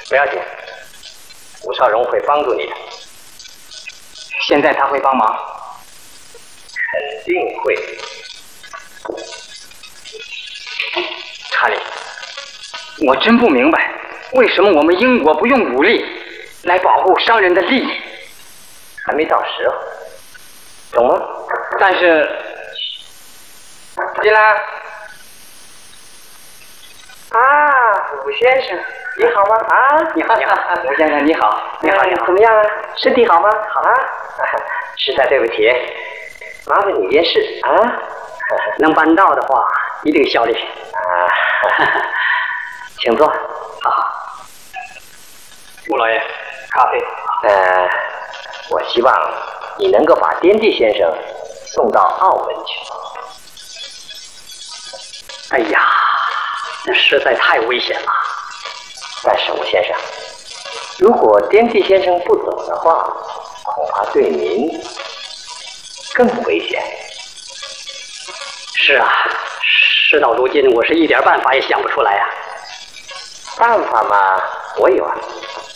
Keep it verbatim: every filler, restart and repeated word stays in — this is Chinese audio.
不要紧，吴少荣会帮助你的。 现在他会帮忙？ 肯定会。查理， 我真不明白，为什么我们英国不用武力来保护商人的利益？ 还没到时候，懂吗？ 但是，进来。 啊，武先生，你好吗？啊， 你好，你好，吴先生，你好，你好，你好， 怎么样啊？身体好吗？好啊。 实在对不起，麻烦你件事啊。 能办到的话，一定效力。 啊，请坐。 好好。吴老爷，咖啡。 呃，我希望你能够把颠地先生送到澳门去。 哎呀，那实在太危险了。 但是吴先生，如果颠地先生不走的话，恐怕对您更危险。 是啊，事到如今，我是一点办法也想不出来呀、啊。 办法嘛，我有啊。